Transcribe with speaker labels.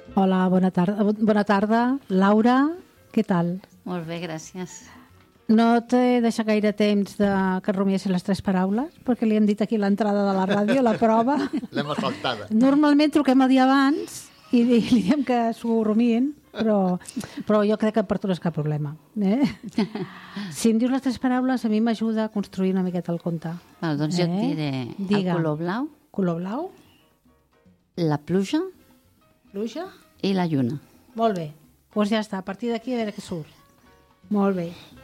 Speaker 1: Hola, bona tarda. Bona tarda, Laura, què tal?
Speaker 2: Molt bé, gràcies.
Speaker 1: No t'he deixat gaire temps que rumiessin les 3 paraules, perquè li hem dit aquí a l'entrada de la ràdio, la prova.
Speaker 3: L'hem asfaltada.
Speaker 1: Normalment truquem el dia abans i li diem que s'ho rumien, però jo crec que per tu no és cap problema. Si em dius les 3 paraules, a mi m'ajuda a construir una miqueta el conte.
Speaker 2: Val, doncs jo et diré el color blau.
Speaker 1: Color blau.
Speaker 2: La pluja.
Speaker 1: Pluja.
Speaker 2: I la lluna.
Speaker 1: Molt bé. Doncs ja està, a partir d'aquí a veure què surt. Molt bé.